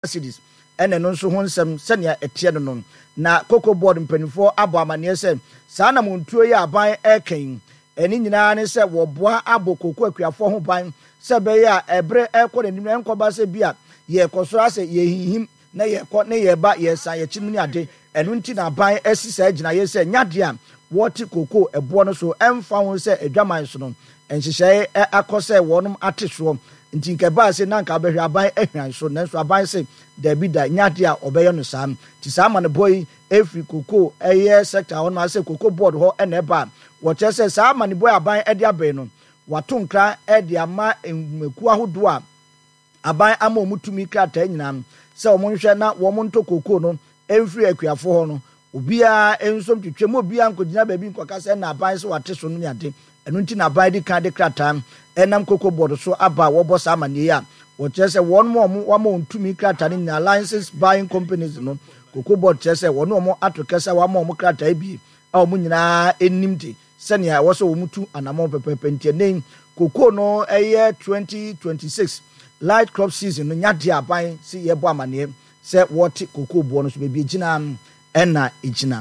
cities ene no nso ho nsem senia etie no na cocoa board mpanifo abo amane se saa na montuo yi aban eken eni nyina ne se wo boa abo cocoa akuafo ho ban se be ya ebre ekọ nim enkoba se bia ye koso ase ye hihim na ye kọ na ye ba ye san ye chimni ade enu nti na ban asisa agina ye se nyade a woti cocoa ebo no so emfa ho se adwaman so no enhyehyɛ akɔsɛ wɔnom atesoɔ nti nkɛba se na nka bɛhwɛ aban ehwan so nanso aban se dabi da nyade a ɔbɛyɛ no saa ti saa ma ne boy efri cocoa ɛyɛ sector hɔ no ase cocoa board hɔ ɛna ɛba wɔkyɛ sɛ saa ma ne boy aban ɛde abɛn no wato nkra ɛde ama mmeku ahodo a aban ama omutumi krata nyinaa sɛ ɔmo nhwɛ na wɔmo nto cocoa no emfiri akuafo hɔ no obia ensom twetwe mo obia nkogina baabi nkɔka sɛ na aban se wate so no nyade enu nti na aban di kan de krata enam cocoa board so aba wɔbɔ saa amane yi a wɔkyerɛ sɛ wɔn mo wɔn ntumi krata ne na license buying companies no cocoa board kyerɛ sɛ wɔn mo ato kɛsɛ wɔn krata bi a wɔn nyinaa enim de sɛnea wɔsɛ wɔn tu anamɔ pɛpɛpɛ nti enen cocoa no ɛyɛ 2026 light crop season no nyade aban si yɛbɔ amane sɛ wɔte cocoa board no so bebi gyina ɛna egyina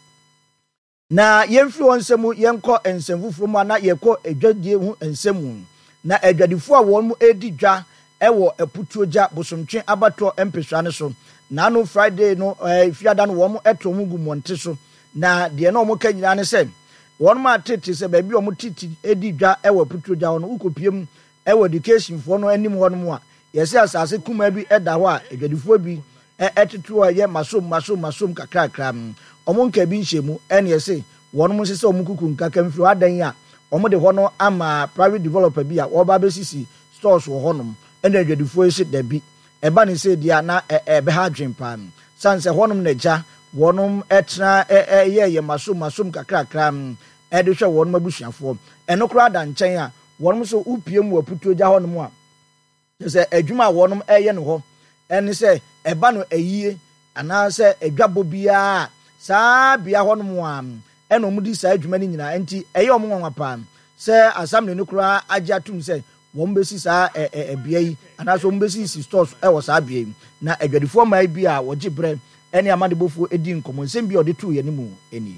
na yɛmfiri wɔn nsɛm yɛnkɔ nsɛm foforɔ mu ana yɛkɔ adwadie ho nsɛm na adwadifo a wɔn mu edi dwa ɛwɔ aputuogya bosomtwe abatɔ mpesua ne so na no friday no fiada no wɔn ɛtɔ mu gu monte so na deɛ na wɔn ka nyinaa ne sɛ wɔn mu atete sɛ baabi wɔn titi edi dwa ɛwɔ aputuogya hɔ no ukopiem ɛwɔ education foɔ no anim hɔ no mu a yɛsɛ asase kuma bi ɛda hɔ a adwadifoɔ bi ɛtetu a yɛ masom kakrakra ɔmo nka bi nhyɛ mu ɛne yɛsɛ wɔn mo sɛ ɔmo kuku nkaka mfiri adan a ɔmo de hɔ no ama private developer bi a wɔba bɛsisi stores wɔ hɔnom ɛna adwadifoɔ yi dabi ɛba ne sɛ dia na ɛbɛha adwen paa sanse hɔnom na gya wɔnom ɛtena yɛ masom kakrakra ɛde hwɛ wɔnom abusuafoɔ ɛno koraa da nkyɛn a wɔnom so upie mu aputuo gya hɔnom a sɛ adwuma a wɔnom ɛyɛ no hɔ ɛne sɛ ɛba no ayie anaasɛ adwabɔ biara saa bia hɔnom a ɛna ɔmo di saa adwuma no nyinaa nti ɛyɛ ɔmo nwanwa paa sɛ asɛmble no koraa agye atum sɛ wɔn bɛsi saa bea yi anaasɛ wɔn bɛsi stores ɛwɔ saa bea yi na adwadifoɔ maa bi a wɔgye brɛ ɛne amadebofoɔ edi nkɔmɔ nsɛm bi a ɔde tuu yɛn mu ɛnie.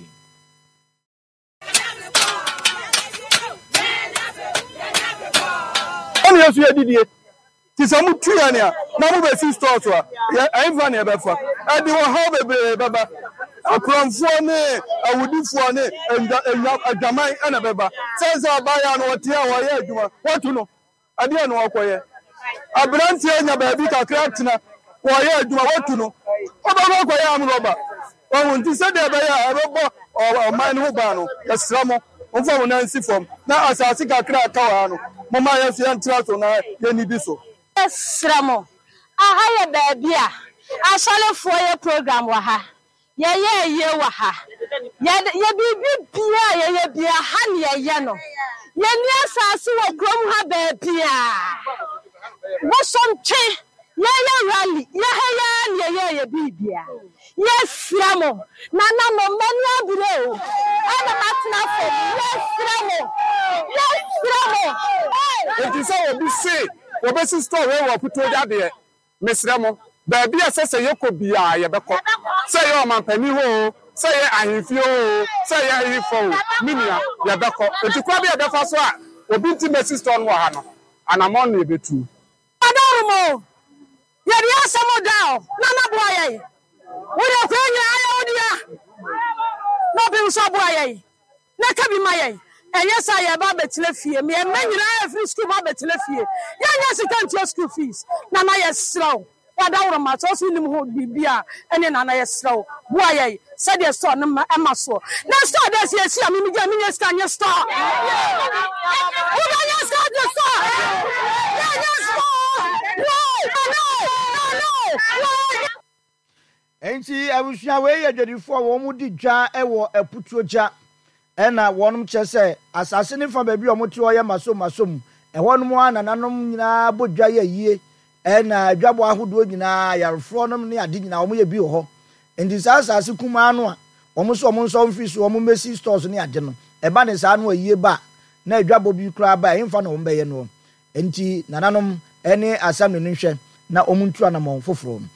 ɔno yɛ so yɛ didie ti sɛ mo tu yɛ nea na mo bɛsi stores a ɛyɛfa ne ɛbɛfa ɛde wɔ haw bebree bɛba akorɔmfoɔ ne awudifoɔ ne adwaman ɛna bɛba sɛ abaayɛ no wɔte a wɔyɛ adwuma wɔto no adeɛ no wɔkɔyɛ aberanteɛ nya baabi kakra tena wɔyɛ adwuma wɔto no ɔbɛbɔ kɔyɛ amrɔba ɔho nti sɛdeɛ ɛbɛyɛ a ɛbɛbɔ ɔman no ho baa no yɛsrɛ mo momfa mo nansi fam na asase kakra aka wɔ ha no moma yɛso yɛntena so na yɛnidi so yɛsrɛ mo aha yɛ baabi a asɔlefoɔ yɛ program wɔ ha yɛyɛ yie wɔ ha yɛ biribi bia yɛyɛ bia ha ne yɛyɛ no yɛni asase wɔ kurom ha baabi a bosomtwe yɛyɛ rally yɛyɛ bibia yɛsrɛ mo nana mo mani abire o ana matena fo yɛsrɛ mo enti sɛ obi se wɔbɛsi store wɔ putuogya deɛ mesrɛ mo baabi a sɛ yɛkɔ biaa yɛbɛkɔ sɛ yɛ ɔmampani hɔ sɛ yɛ ahemfie hɔ sɛ yɛ ahemfo minia yɛbɛkɔ enti kora bi yɛbɛfa so a obi nti mɛsi store no wɔ ha no anamɔ no yɛbɛtu adarumo yɛde asɛm da na naboa yɛn wode kɔ nyinaa yɛ wodia na obi nso aboa yɛn na ka bi ma yɛn ɛyɛ sa yɛba bɛtena fie mɛma nyinaa yɛ free school ba bɛtena fie yɛnyɛ sika ntua school fees na yɛserɛw wadaworo ma so so nim ho bibia ene na yɛserɛw boa yɛn sɛdeɛ store no ɛma so na store da sie si a menya sika nyɛ store wodanya store de store yɛnyɛ store no enti abusua we yɛ dwadifoɔ wɔn mu di dwa ɛwɔ aputuogya ɛna wɔnom kyɛ sɛ asase ne fa baabi a wɔn te hɔ yɛ masom ɛhɔnom a nananom nyinaa bɔ dwa yɛ yie ɛna adwabɔ ahodoɔ nyinaa yarefoɔ nom ne ade nyinaa wɔn yɛ bi wɔ hɔ enti saa asase kumaa no a wɔn nso mfiri so wɔn mesi stores ne ade no ɛba ne saa no a yie ba na adwabɔ bi koraa ba ɛmfa na wɔn bɛyɛ no enti nananom ɛne asam ne nhwɛ na wɔn ntu anamɔn foforɔ